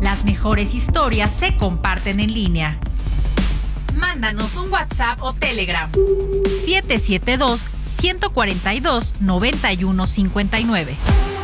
Las mejores historias se comparten en línea. Mándanos un WhatsApp o Telegram. 772-142-9159.